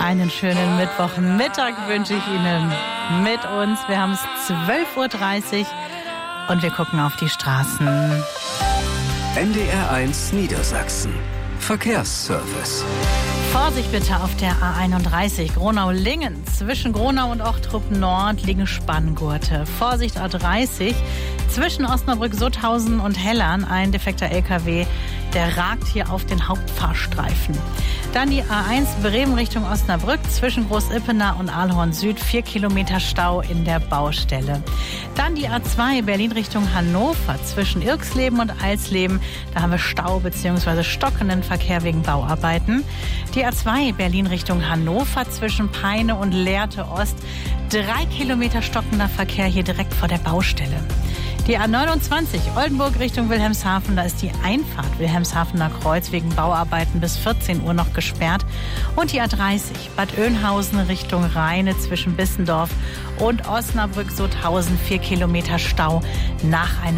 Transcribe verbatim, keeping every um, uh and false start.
Einen schönen Mittwochmittag wünsche ich Ihnen mit uns. Wir haben es zwölf Uhr dreißig und wir gucken auf die Straßen. N D R eins Niedersachsen. Verkehrsservice. Vorsicht bitte auf der A einunddreißig Gronau-Lingen. Zwischen Gronau und Ochtrup Nord liegen Spanngurte. Vorsicht A dreißig. Zwischen Osnabrück-Sutthausen und Hellern ein defekter L K W, der ragt hier auf den Hauptfahrstreifen. Dann die A eins Bremen Richtung Osnabrück zwischen Großippenau und Ahlhorn Süd, vier Kilometer Stau in der Baustelle. Dann die A zwei Berlin Richtung Hannover zwischen Irxleben und Alsleben, da haben wir Stau bzw. stockenden Verkehr wegen Bauarbeiten. Die A zwei Berlin Richtung Hannover zwischen Peine und Lehrte Ost, drei Kilometer stockender Verkehr hier direkt vor der Baustelle. Die A neunundzwanzig Oldenburg Richtung Wilhelmshaven, da ist die Einfahrt Wilhelmshavener Kreuz wegen Bauarbeiten bis vierzehn Uhr noch gesperrt. Und die A dreißig Bad Oeynhausen Richtung Rheine zwischen Bissendorf und Osnabrück-Sutthausen, vier Kilometer Stau nach einer